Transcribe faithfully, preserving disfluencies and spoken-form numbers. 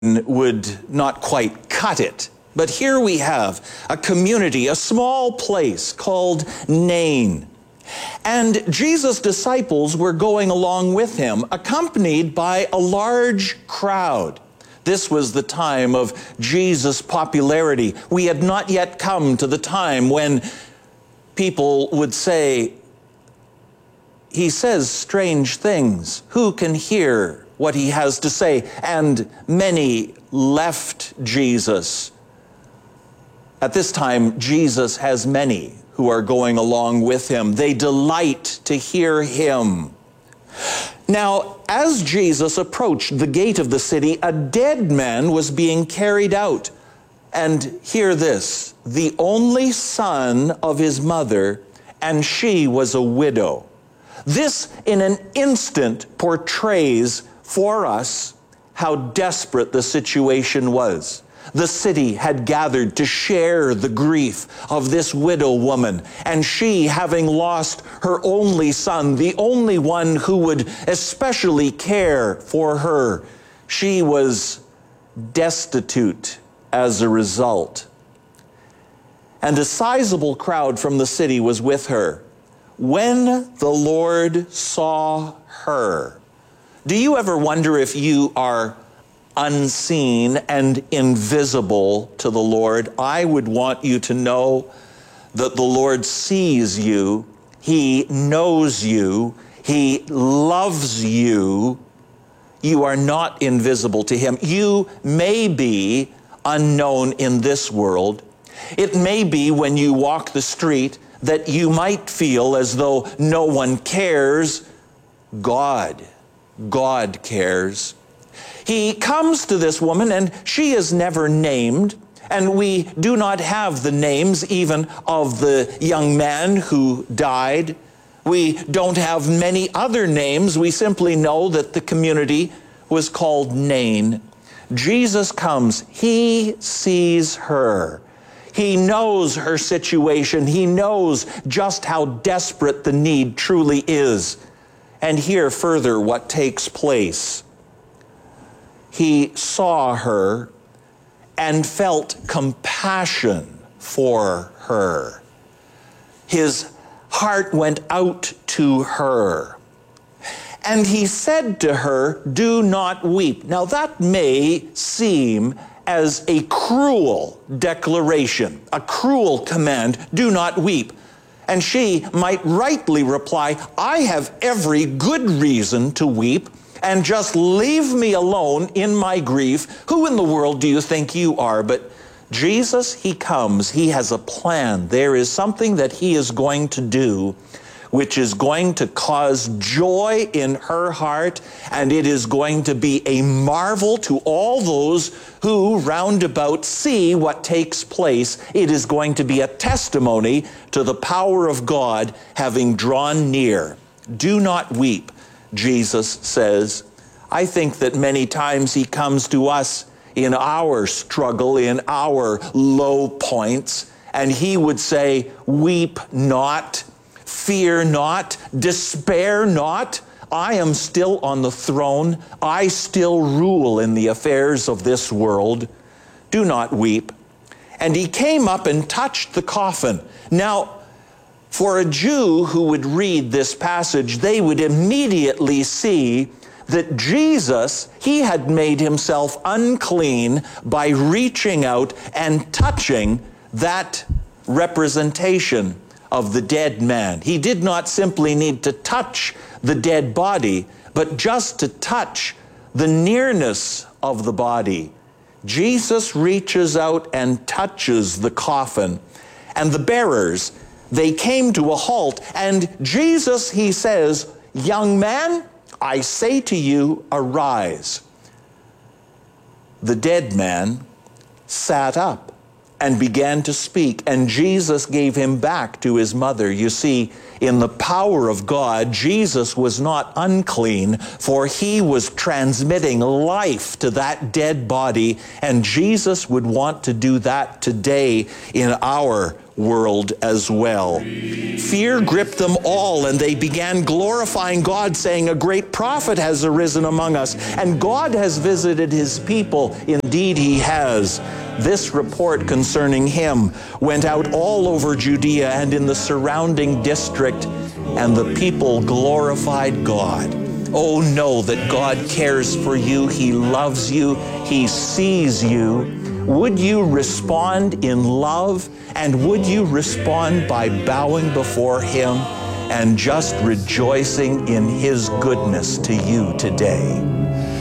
would not quite cut it. But here we have a community, a small place called Nain. And Jesus' disciples were going along with him, accompanied by a large crowd. This was the time of Jesus' popularity. We had not yet come to the time when people would say, "He says strange things. Who can hear what he has to say?" And many left Jesus. At this time, Jesus has many who are going along with him. They delight to hear him. Now, as Jesus approached the gate of the city, a dead man was being carried out. And hear this, the only son of his mother, and she was a widow. This, in an instant, portrays for us how desperate the situation was. The city had gathered to share the grief of this widow woman, and she, having lost her only son, the only one who would especially care for her, she was destitute as a result. And a sizable crowd from the city was with her. When the Lord saw her, do you ever wonder if you are unseen and invisible to the Lord? I would want you to know that the Lord sees you, he knows you, he loves you. You are not invisible to him. You may be unknown in this world. It may be when you walk the street that you might feel as though no one cares. God, God cares. He comes to this woman, and she is never named, and we do not have the names even of the young man who died. We don't have many other names. We simply know that the community was called Nain. Jesus comes. He sees her. He knows her situation. He knows just how desperate the need truly is. And hear further what takes place. He saw her and felt compassion for her. His heart went out to her. And he said to her, "Do not weep." Now that may seem as a cruel declaration, a cruel command, "Do not weep." And she might rightly reply, "I have every good reason to weep, and just leave me alone in my grief. Who in the world do you think you are?" But Jesus, he comes. He has a plan. There is something that he is going to do which is going to cause joy in her heart, and it is going to be a marvel to all those who roundabout see what takes place. It is going to be a testimony to the power of God having drawn near. Do not weep, Jesus says. I think that many times he comes to us in our struggle, in our low points, and he would say, "Weep not, fear not, despair not. I am still on the throne. I still rule in the affairs of this world. Do not weep." And he came up and touched the coffin. Now, for a Jew who would read this passage, they would immediately see that Jesus, he had made himself unclean by reaching out and touching that representation of the dead man. He did not simply need to touch the dead body, but just to touch the nearness of the body. Jesus reaches out and touches the coffin, and the bearers, they came to a halt, and Jesus, he says, "Young man, I say to you, arise." The dead man sat up and began to speak, and Jesus gave him back to his mother. You see, in the power of God, Jesus was not unclean, for he was transmitting life to that dead body, and Jesus would want to do that today in our world as well. Fear gripped them all, and they began glorifying God, saying, "A great prophet has arisen among us, and God has visited his people. Indeed, he has." This report concerning him went out all over Judea and in the surrounding district, and the people glorified God. Oh, know that God cares for you. He loves you. He sees you. Would you respond in love? And would you respond by bowing before him and just rejoicing in his goodness to you today?